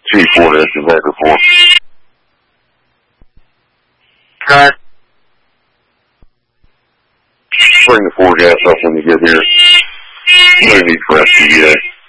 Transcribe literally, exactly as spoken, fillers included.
T four to Vector four. Cut. Bring the four gas up when you get here. No need for S P A.